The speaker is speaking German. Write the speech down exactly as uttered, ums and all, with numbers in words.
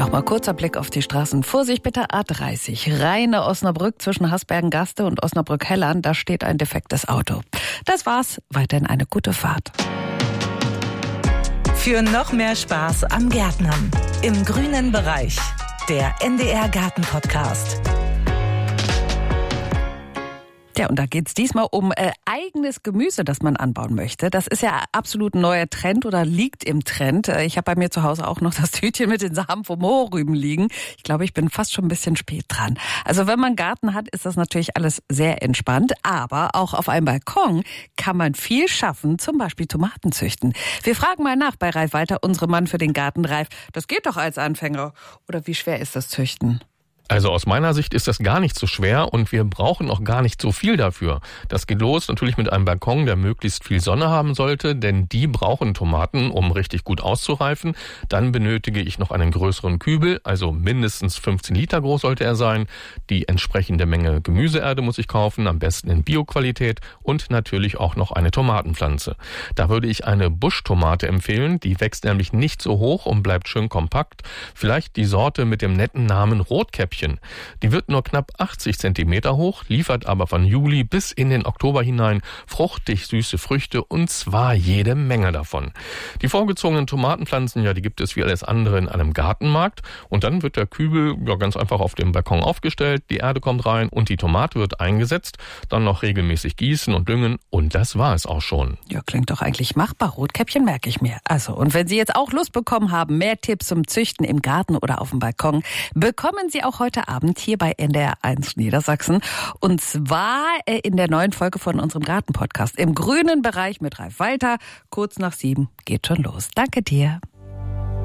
Nochmal kurzer Blick auf die Straßen. Vorsicht bitte, A dreißig, Rheine Osnabrück zwischen Hasbergen-Gaste und Osnabrück-Hellern. Da steht ein defektes Auto. Das war's. Weiterhin eine gute Fahrt. Für noch mehr Spaß am Gärtnern. Im grünen Bereich. Der N D R Garten Podcast. Ja, und da geht's diesmal um äh, eigenes Gemüse, das man anbauen möchte. Das ist ja absolut ein neuer Trend oder liegt im Trend. Äh, ich habe bei mir zu Hause auch noch das Tütchen mit den Samen vom Mohrrüben liegen. Ich glaube, ich bin fast schon ein bisschen spät dran. Also wenn man einen Garten hat, ist das natürlich alles sehr entspannt. Aber auch auf einem Balkon kann man viel schaffen, zum Beispiel Tomaten züchten. Wir fragen mal nach bei Ralf Walter, unserem Mann für den Garten. Ralf, das geht doch als Anfänger. Oder wie schwer ist das Züchten? Also aus meiner Sicht ist das gar nicht so schwer und wir brauchen auch gar nicht so viel dafür. Das geht los natürlich mit einem Balkon, der möglichst viel Sonne haben sollte, denn die brauchen Tomaten, um richtig gut auszureifen. Dann benötige ich noch einen größeren Kübel, also mindestens fünfzehn Liter groß sollte er sein. Die entsprechende Menge Gemüseerde muss ich kaufen, am besten in Bio-Qualität und natürlich auch noch eine Tomatenpflanze. Da würde ich eine Buschtomate empfehlen, die wächst nämlich nicht so hoch und bleibt schön kompakt. Vielleicht die Sorte mit dem netten Namen Rotkäppchen. Die wird nur knapp achtzig Zentimeter hoch, liefert aber von Juli bis in den Oktober hinein fruchtig süße Früchte und zwar jede Menge davon. Die vorgezogenen Tomatenpflanzen, ja, die gibt es wie alles andere in einem Gartenmarkt und dann wird der Kübel ja ganz einfach auf dem Balkon aufgestellt, die Erde kommt rein und die Tomate wird eingesetzt, dann noch regelmäßig gießen und düngen und das war es auch schon. Ja, klingt doch eigentlich machbar. Rotkäppchen merke ich mir. Also, und wenn Sie jetzt auch Lust bekommen haben, mehr Tipps zum Züchten im Garten oder auf dem Balkon, bekommen Sie auch heute heute Abend hier bei N D R eins Niedersachsen. Und zwar in der neuen Folge von unserem Garten-Podcast im grünen Bereich mit Ralf Walter. Kurz nach sieben geht schon los. Danke dir.